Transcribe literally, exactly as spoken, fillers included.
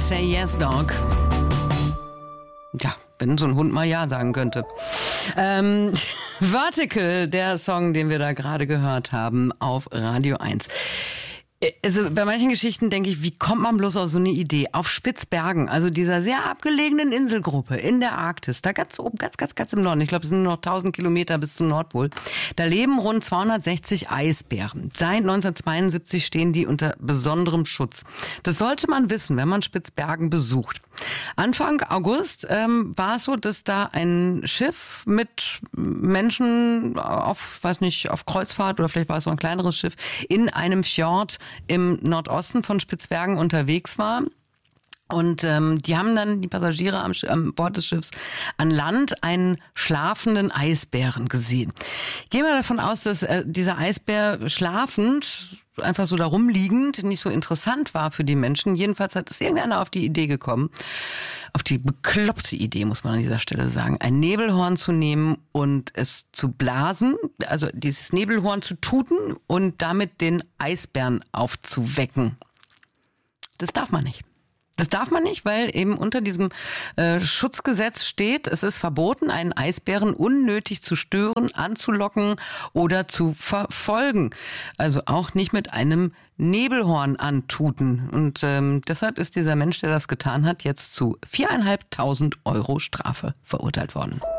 Say Yes Dog. Ja, wenn so ein Hund mal Ja sagen könnte. Ähm, Vertical, der Song, den wir da gerade gehört haben auf Radio eins. Also bei manchen Geschichten denke ich, wie kommt man bloß auf so eine Idee? Auf Spitzbergen, also dieser sehr abgelegenen Inselgruppe in der Arktis, da ganz oben, ganz, ganz, ganz im Norden, ich glaube, es sind nur noch tausend Kilometer bis zum Nordpol, da leben rund zweihundertsechzig Eisbären. Seit neunzehnhundertzweiundsiebzig stehen die unter besonderem Schutz. Das sollte man wissen, wenn man Spitzbergen besucht. Anfang August ähm, war es so, dass da ein Schiff mit Menschen auf, weiß nicht, auf Kreuzfahrt oder vielleicht war es so ein kleineres Schiff, in einem Fjord im Nordosten von Spitzbergen unterwegs war. Und ähm, die haben dann, die Passagiere am, am Bord des Schiffs, an Land einen schlafenden Eisbären gesehen. Gehen wir davon aus, dass äh, dieser Eisbär schlafend, einfach so da rumliegend, nicht so interessant war für die Menschen. Jedenfalls hat es irgendeiner auf die Idee gekommen, auf die bekloppte Idee, muss man an dieser Stelle sagen, ein Nebelhorn zu nehmen und es zu blasen, also dieses Nebelhorn zu tuten und damit den Eisbären aufzuwecken. Das darf man nicht. Das darf man nicht, weil eben unter diesem äh, Schutzgesetz steht, es ist verboten, einen Eisbären unnötig zu stören, anzulocken oder zu verfolgen. Also auch nicht mit einem Nebelhorn antuten. Und ähm, deshalb ist dieser Mensch, der das getan hat, jetzt zu viertausendfünfhundert Euro Strafe verurteilt worden.